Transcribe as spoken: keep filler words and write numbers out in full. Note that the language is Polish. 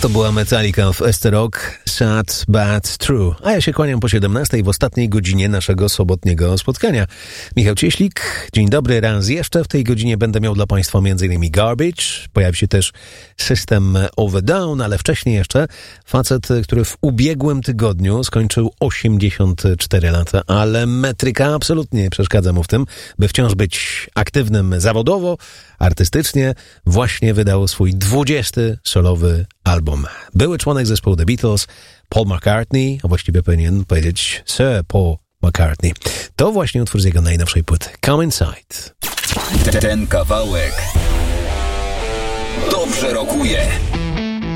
To była Metallica w S T Rock, Sad But True. A ja się kłaniam po siedemnastej w ostatniej godzinie naszego sobotniego spotkania. Michał Cieślik, dzień dobry raz jeszcze. W tej godzinie będę miał dla Państwa m.in. Garbage, pojawi się też System of a Down, ale wcześniej jeszcze facet, który w ubiegłym tygodniu skończył osiemdziesiąt cztery lata, ale metryka absolutnie nie przeszkadza mu w tym, by wciąż być aktywnym zawodowo, artystycznie. Właśnie wydał swój dwudziesty solowy album. Były członek zespołu The Beatles, Paul McCartney, a właściwie powinien powiedzieć Sir Paul McCartney. To właśnie utwór z jego najnowszej płyty, Come Inside. Ten kawałek dobrze rokuje.